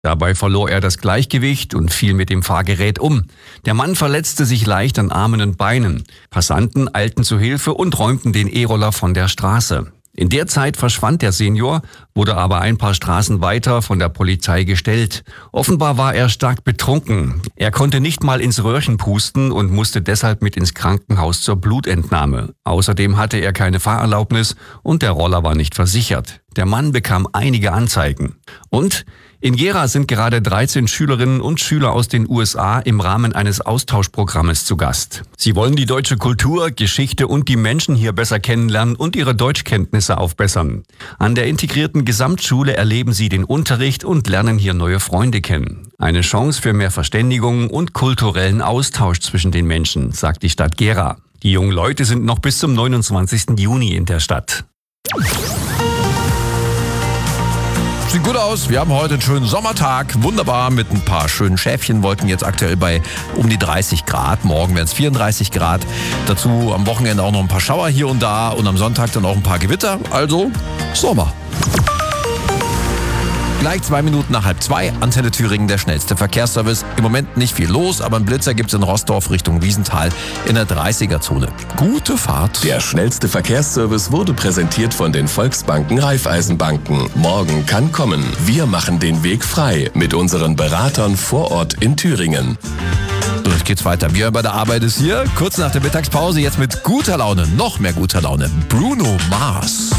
Dabei verlor er das Gleichgewicht und fiel mit dem Fahrgerät um. Der Mann verletzte sich leicht an Armen und Beinen. Passanten eilten zu Hilfe und räumten den E-Roller von der Straße. In der Zeit verschwand der Senior, wurde aber ein paar Straßen weiter von der Polizei gestellt. Offenbar war er stark betrunken. Er konnte nicht mal ins Röhrchen pusten und musste deshalb mit ins Krankenhaus zur Blutentnahme. Außerdem hatte er keine Fahrerlaubnis und der Roller war nicht versichert. Der Mann bekam einige Anzeigen. Und in Gera sind gerade 13 Schülerinnen und Schüler aus den USA im Rahmen eines Austauschprogrammes zu Gast. Sie wollen die deutsche Kultur, Geschichte und die Menschen hier besser kennenlernen und ihre Deutschkenntnisse aufbessern. An der integrierten Gesamtschule erleben sie den Unterricht und lernen hier neue Freunde kennen. Eine Chance für mehr Verständigung und kulturellen Austausch zwischen den Menschen, sagt die Stadt Gera. Die jungen Leute sind noch bis zum 29. Juni in der Stadt. Sieht gut aus. Wir haben heute einen schönen Sommertag. Wunderbar mit ein paar schönen Schäfchenwolken. Jetzt aktuell bei um die 30 Grad. Morgen werden es 34 Grad. Dazu am Wochenende auch noch ein paar Schauer hier und da. Und am Sonntag dann auch ein paar Gewitter. Also Sommer. Gleich 2 Minuten nach 1:30, Antenne Thüringen, der schnellste Verkehrsservice. Im Moment nicht viel los, aber einen Blitzer gibt's in Rossdorf Richtung Wiesenthal in der 30er-Zone. Gute Fahrt. Der schnellste Verkehrsservice wurde präsentiert von den Volksbanken Raiffeisenbanken. Morgen kann kommen. Wir machen den Weg frei mit unseren Beratern vor Ort in Thüringen. So, jetzt geht's weiter. Wir bei der Arbeit ist hier. Kurz nach der Mittagspause jetzt mit guter Laune, noch mehr guter Laune. Bruno Mars.